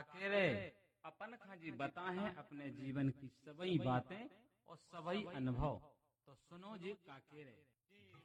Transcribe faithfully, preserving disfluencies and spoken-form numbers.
काकेरे अपन खा जी बताए अपने जीवन की सभी बातें और सभी अनुभव। तो सुनो जी काकेरे।